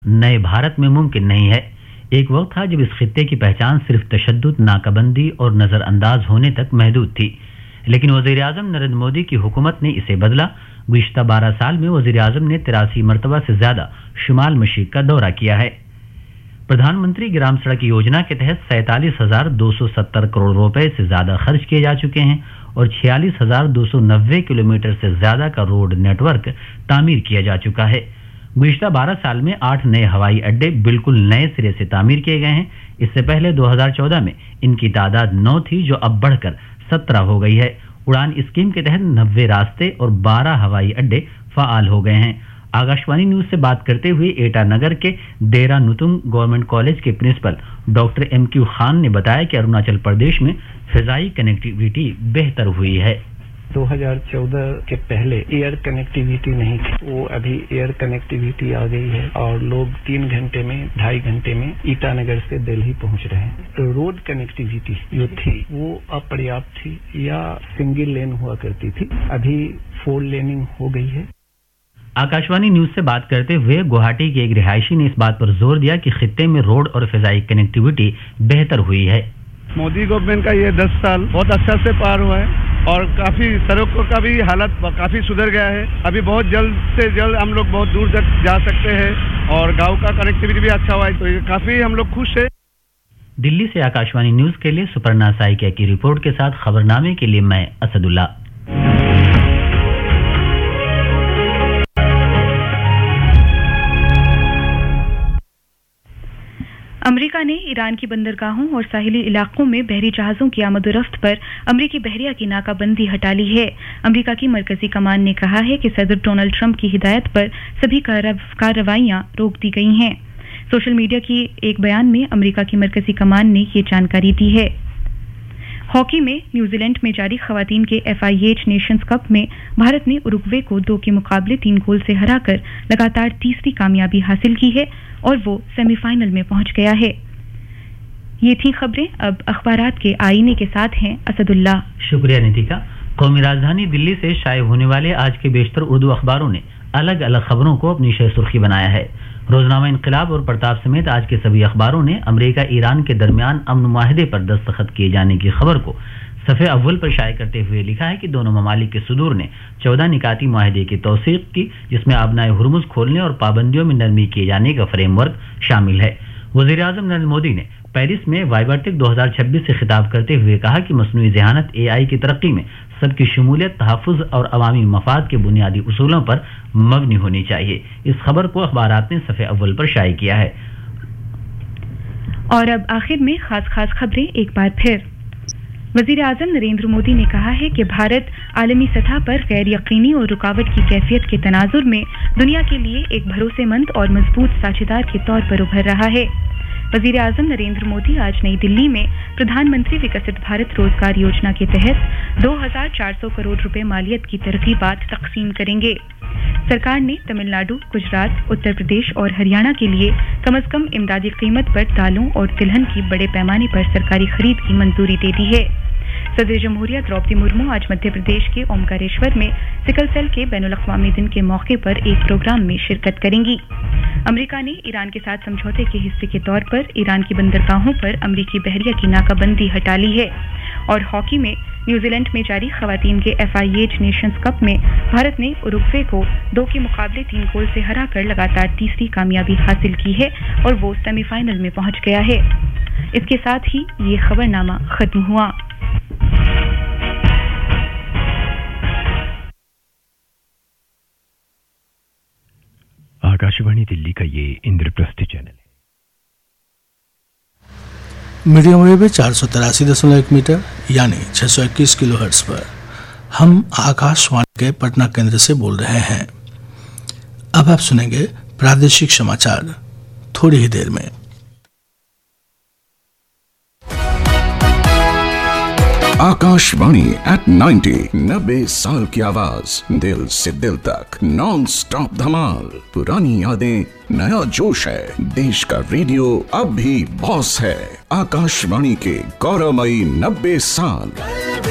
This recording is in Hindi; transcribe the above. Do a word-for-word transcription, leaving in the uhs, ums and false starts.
नए भारत में मुमकिन नहीं है। एक वक्त था जब इस खित्ते की पहचान सिर्फ तशद्दुद, नाकाबंदी और नजरअंदाज होने तक महदूद थी, लेकिन वजीर आजम नरेंद्र मोदी की हुकूमत ने इसे बदला। गुज़िश्ता बारह साल में वजीर आजम ने तिरासी मरतबा से ज्यादा शुमाल मशीक का दौरा किया है। प्रधानमंत्री ग्राम सड़क योजना के तहत सैंतालीस हजार दो सौ सत्तर करोड़ रुपए से ज्यादा खर्च किए जा चुके हैं और छियालीस हजार दो सौ नब्बे किलोमीटर से ज्यादा का रोड नेटवर्क तामीर किया जा चुका है। गुज़िश्ता बारह साल में आठ नए हवाई अड्डे बिल्कुल नए सिरे से तामीर किए गए हैं। इससे पहले दो हज़ार चौदह में इनकी तादाद नौ थी, जो अब बढ़कर सत्रह हो गई है। उड़ान स्कीम के तहत नब्बे रास्ते और बारह हवाई अड्डे फाल हो गए हैं। आकाशवाणी न्यूज से बात करते हुए एटा नगर के देरा नुतुंग गवर्नमेंट कॉलेज के principal doctor M Q Khan ने बताया कि अरुणाचल प्रदेश में फिजाई कनेक्टिविटी बेहतर हुई है। दो हज़ार चौदह के पहले एयर कनेक्टिविटी नहीं थी, वो अभी एयर कनेक्टिविटी आ गई है और लोग तीन घंटे में, ढाई घंटे में ईटानगर से दिल्ली पहुंच रहे हैं। तो रोड कनेक्टिविटी जो थी वो अपर्याप्त थी या सिंगल लेन हुआ करती थी, अभी फोर लेनिंग हो गई है। आकाशवाणी न्यूज से बात करते हुए गुवाहाटी के एक रिहायशी ने इस बात पर जोर दिया कि खित्ते में रोड और फिजाई कनेक्टिविटी बेहतर हुई है। मोदी गवर्नमेंट का ये दस साल बहुत अच्छा से पार हुआ है और काफी सड़कों का भी हालत काफी सुधर गया है। अभी बहुत जल्द से जल्द हम लोग बहुत दूर तक जा सकते हैं और गांव का कनेक्टिविटी भी अच्छा हुआ है, तो काफी हम लोग खुश है। दिल्ली से आकाशवाणी न्यूज के लिए सुपर्णा साइकिया की रिपोर्ट के साथ खबरनामे के लिए मैं असदुल्ला। अमेरिका ने ईरान की बंदरगाहों और साहिली इलाकों में बहरी जहाजों की आमदोरफ्त पर अमेरिकी बहरिया की नाकाबंदी हटा ली है। अमेरिका की मरकजी कमान ने कहा है कि सदर डोनाल्ड ट्रंप की हिदायत पर सभी कार्रवाइयां रोक दी गई हैं। सोशल मीडिया की एक बयान में अमेरिका की मरकजी कमान ने ये जानकारी दी है। हॉकी में न्यूजीलैंड में जारी खवातीन के F I H Nations cup में भारत ने उरुग्वे को दो के मुकाबले तीन गोल से हराकर लगातार तीसरी कामयाबी हासिल की है और वो सेमीफाइनल में पहुंच गया है। ये थी खबरें। अब अखबारात के आईने के साथ हैं असदुल्ला। शुक्रिया नितिका। कौमी राजधानी दिल्ली से शाये होने वाले आज के बेशतर उर्दू अखबारों ने अलग अलग खबरों को अपनी शह सुर्खी बनाया है। रोजनामा इनकलाब और प्रताप समेत आज के सभी अखबारों ने अमेरिका ईरान के दरमियान अमन मुआहदे पर दस्तखत किए जाने की खबर को सफ़े अव्वल पर शाये करते हुए लिखा है कि दोनों ममालिक के सुदूर ने चौदह निकाती मुआहदे की तौसीक की, जिसमें आबनाए हुर्मुज खोलने और पाबंदियों में नरमी किए जाने का फ्रेमवर्क शामिल है। वज़ीर आज़म नरेंद्र मोदी ने पेरिस में वाइबाटेक दो हज़ार छब्बीस से खिताब करते हुए कहा कि मसनूई ज़हानत ए आई की तरक्की में सबकी शमूलियत, तहफ़्फ़ुज़ और अवामी मफाद के बुनियादी उसूलों पर मबनी होनी चाहिए। इस खबर को अखबारात ने सफ़े अव्वल पर शाये किया है। और अब आखिर में खास खास खबरें एक बार फिर। वज़ीर आज़म नरेंद्र मोदी ने कहा है कि भारत आलमी सतह पर गैर यकीनी और रुकावट की कैफियत के तनाजुर में दुनिया के लिए एक भरोसेमंद और मजबूत साझेदार के तौर पर उभर रहा है। वज़ीर आज़म नरेंद्र मोदी आज नई दिल्ली में प्रधानमंत्री विकसित भारत रोजगार योजना के तहत दो हज़ार चार सौ करोड़ रुपए मालियत की तरगीबात तकसीम करेंगे। सरकार ने तमिलनाडु, गुजरात, उत्तर प्रदेश और हरियाणा के लिए कम अज कम इमदादी कीमत पर दालों और तिलहन की बड़े पैमाने पर सरकारी खरीद की मंजूरी दे दी है। सदर जमहूरिया द्रौपदी मुर्मू आज मध्य प्रदेश के ओमकारेश्वर में सिकल सेल के बैनुल अक़वामी दिन के मौके पर एक प्रोग्राम में शिरकत करेंगी। अमेरिका ने ईरान के साथ समझौते के हिस्से के तौर पर ईरान की बंदरगाहों पर अमेरिकी बहरिया की नाकाबंदी हटा ली है। और हॉकी में न्यूजीलैंड में जारी खवातीन के F I H Nations cup में भारत ने उरुग्वे को दो के मुकाबले तीन गोल से हराकर लगातार तीसरी कामयाबी हासिल की है और वो सेमीफाइनल में पहुंच गया है। इसके साथ ही ये खबरनामा खत्म हुआ। आकाशवाणी दिल्ली का ये इंद्रप्रस्थ चैनल है। मीडियम वेव में चार सौ तिरासी दशमलव एक मीटर यानी छह सौ इक्कीस किलो हर्ट्ज पर हम आकाशवाणी के पटना केंद्र से बोल रहे हैं। अब आप सुनेंगे प्रादेशिक समाचार थोड़ी ही देर में। आकाशवाणी एट नाइन्टी, नब्बे साल की आवाज, दिल से दिल तक, नॉन स्टॉप धमाल, पुरानी यादें, नया जोश है, देश का रेडियो अब भी बॉस है। आकाशवाणी के गौरवमयी नब्बे साल।